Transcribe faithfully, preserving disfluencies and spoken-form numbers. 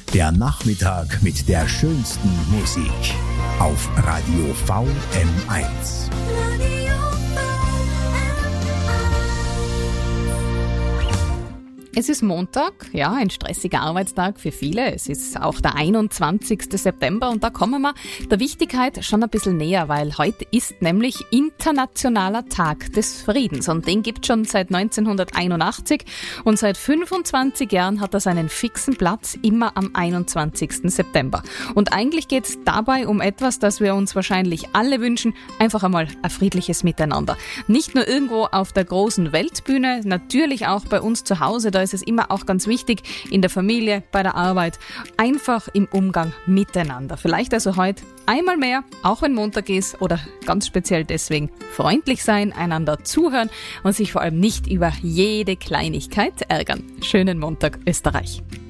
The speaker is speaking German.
Der Nachmittag mit der schönsten Musik auf Radio V M eins. Es ist Montag, ja, ein stressiger Arbeitstag für viele. Es ist auch der einundzwanzigste September und da kommen wir der Wichtigkeit schon ein bisschen näher, weil heute ist nämlich Internationaler Tag des Friedens und den gibt es schon seit neunzehnhunderteinundachtzig und seit fünfundzwanzig Jahren hat er seinen fixen Platz immer am einundzwanzigsten September. Und eigentlich geht es dabei um etwas, das wir uns wahrscheinlich alle wünschen, einfach einmal ein friedliches Miteinander. Nicht nur irgendwo auf der großen Weltbühne, natürlich auch bei uns zu Hause, da ist es immer auch ganz wichtig, in der Familie, bei der Arbeit, einfach im Umgang miteinander. Vielleicht also heute einmal mehr, auch wenn Montag ist oder ganz speziell deswegen freundlich sein, einander zuhören und sich vor allem nicht über jede Kleinigkeit ärgern. Schönen Montag, Österreich.